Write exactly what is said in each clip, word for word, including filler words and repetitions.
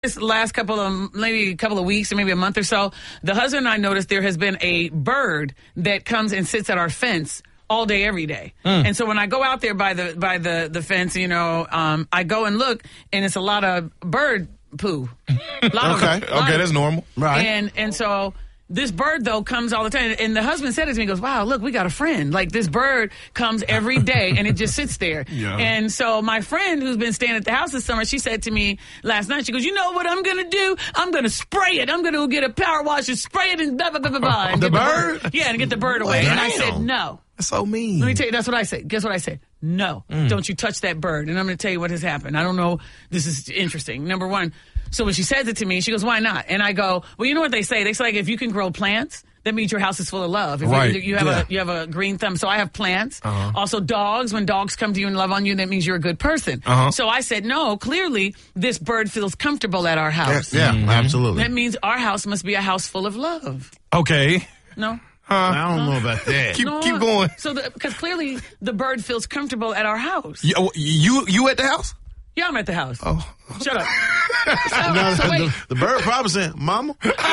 This last couple of, maybe a couple of weeks or maybe a month or so, the husband and I noticed there has been a bird that comes and sits at our fence all day, every day. Mm. And so when I go out there by the by the, the fence, you know, um, I go and look, and it's a lot of bird poo. A lot okay, of, okay, of, that's normal. Right. And and so this bird, though, comes all the time. And the husband said it to me, he goes, wow, look, we got a friend. Like, this bird comes every day, and it just sits there. Yeah. And so my friend who's been staying at the house this summer, she said to me last night, she goes, you know what I'm going to do? I'm going to spray it. I'm going to get a power wash and spray it and blah, blah, blah, blah, blah. And the, bird? the bird? Yeah, and get the bird away. Damn. And I said, no. That's so mean. Let me tell you, that's what I said. Guess what I said? No, mm. don't you touch that bird. And I'm going to tell you what has happened. I don't know. This is interesting. Number one, so when she says it to me, she goes, why not? And I go, well, you know what they say? They say, like, if you can grow plants, that means your house is full of love. If right. you, you have yeah. a you have a green thumb. So I have plants. Uh-huh. Also dogs. When dogs come to you and love on you, that means you're a good person. Uh-huh. So I said, no, clearly this bird feels comfortable at our house. Yeah, yeah mm-hmm. absolutely. That means our house must be a house full of love. Okay. No? Huh? I don't know about that. keep no, keep going. So because clearly the bird feels comfortable at our house. You, you, you at the house? Yeah, I'm at the house. Oh. Shut up. so, no, so wait. The, the bird probably saying, Mama.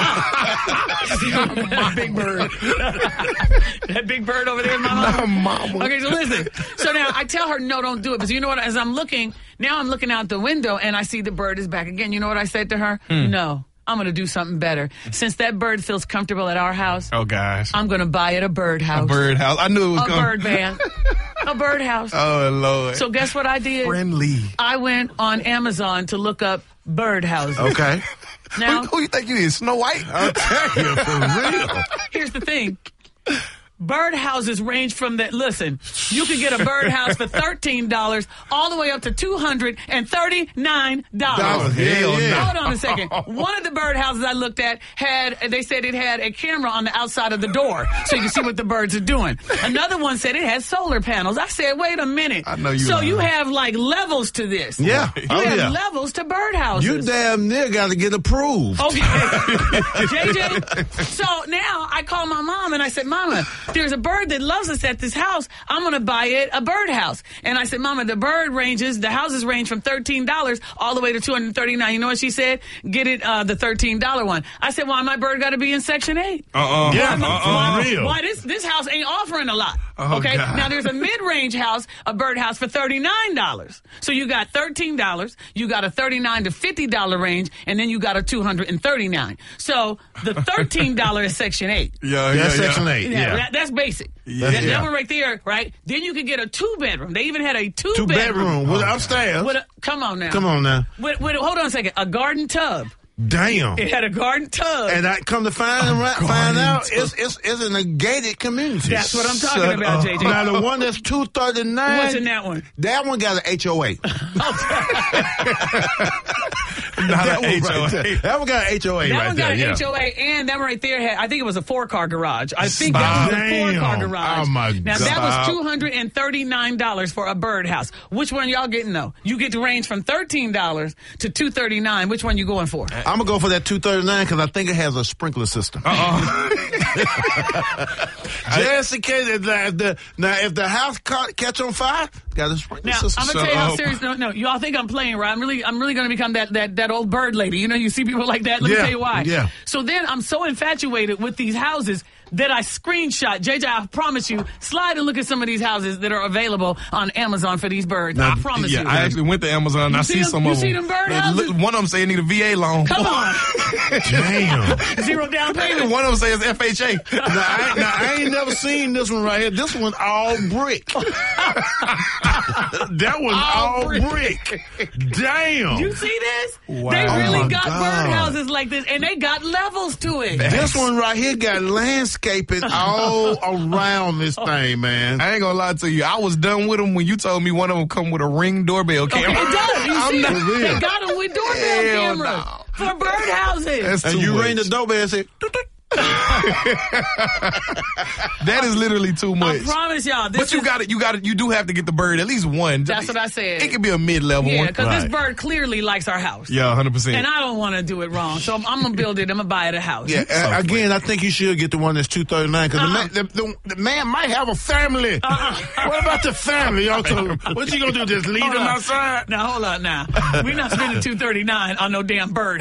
That big bird. That big bird over there is my mama. No, mama. Okay, so listen. So now I tell her, no, don't do it. Because you know what? As I'm looking, now I'm looking out the window and I see the bird is back again. You know what I said to her? Hmm. No. I'm going to do something better. Since that bird feels comfortable at our house, oh gosh, I'm going to buy it a birdhouse. A birdhouse. I knew it was a coming. bird band. A birdhouse. Oh Lord. So guess what I did? Friendly. I went on Amazon to look up birdhouses. Okay. Now, who, who you think you is? Snow White? I'll tell you, for real. Here's the thing. Birdhouses range from that. Listen, you can get a birdhouse for thirteen dollars all the way up to two hundred thirty-nine dollars. Hell yeah. Hold on a second. One of the birdhouses I looked at had, they said it had a camera on the outside of the door so you can see what the birds are doing. Another one said it had solar panels. I said, wait a minute. I know you So are. you have like levels to this. Yeah. You oh, have yeah. levels to birdhouses. You damn near got to get approved. Okay. J J, so now I called my mom and I said, Mama, there's a bird that loves us at this house. I'm going to buy it a birdhouse. And I said, Mama, the bird ranges, the houses range from thirteen dollars all the way to two hundred thirty-nine dollars. You know what she said? Get it, uh, the thirteen dollars one. I said, why my bird got to be in Section eight? Uh-uh. Yeah, why, uh-uh. why, real. why this, this house ain't offering a lot? Oh, okay. God. Now there's a mid-range house, a birdhouse for thirty-nine dollars. So you got thirteen dollars, you got a thirty-nine to fifty dollars range, and then you got a two hundred thirty-nine dollars. So the thirteen dollars is Section eight. Yeah, yeah, That's yeah. Section eight. Yeah, Yeah. That, that's basic. Yeah. That, Yeah. that one right there, right? Then you could get a two-bedroom. They even had a two-bedroom. Two bedroom with Oh, upstairs. With a, come on now. Come on now. With, with, hold on a second. A garden tub. Damn. It had a garden tub. And I come to find, A right, find garden out, tub. it's, it's it's in a gated community. That's what I'm talking Shut about, up. J J. Now the one that's two thirty-nine. What's in that one? That one got an H O A. Not that, an one H O A. right there. That one got an H O A That right one there. got an yeah. H O A, and that one right there had, I think it was a four-car garage. I think that was a Damn. four-car garage. Oh, my now, God. that was two hundred thirty-nine dollars for a birdhouse. Which one y'all getting, though? You get to range from thirteen dollars to two hundred thirty-nine dollars. Which one you going for? I'm going to go for that two thirty-nine because I think it has a sprinkler system. Uh-uh. Just in case, if the, if the, now if the house caught, catch on fire, got a sprinkler Now, system. I'm gonna Shut tell you how up. serious. No, no, you all think I'm playing, right? I'm really, I'm really gonna become that that that old bird lady. You know, you see people like that. Let Yeah, me tell you why. yeah. So then I'm so infatuated with these houses that I screenshot. J J, I promise you, slide and look at some of these houses that are available on Amazon for these birds. I promise yeah, you. I actually went to Amazon and You I see see them- some you of see them. them bird It houses? look- one of them say they need a V A loan. Come on, Damn. zero down payment. One of them says F H A. now, I, ain't- now, I ain't never seen this one right here. This one all brick. That one All all, brick. brick. Damn. You see this? Wow. They Oh really my got God. birdhouses like this, and they got levels to it. This one right here got landscaping all around this thing, man. I ain't gonna lie to you. I was done with them when you told me one of them come with a Ring doorbell Okay, camera. it does. You I'm see, not- it? They got them with doorbell Hell cameras no. for birdhouses. That's And too you much. ring the doorbell and say, "Toot, toot." That is literally too I much. promise y'all. This But you is- got it. You got it. You do have to get the bird at least one. That's what I said. It could be a mid-level Yeah, one. because Right. this bird clearly likes our house. Yeah, one hundred percent. And I don't want to do it wrong. So I'm, I'm going to build it. I'm going to buy it a house. Yeah, uh, again, I think you should get the one that's two thirty-nine because Uh-uh. the, man- the, the, the man might have a family. What about the family? Y'all told, what you gonna do? Just leave Hold them on. outside? Now, hold on now. We're not spending two thirty-nine on no damn bird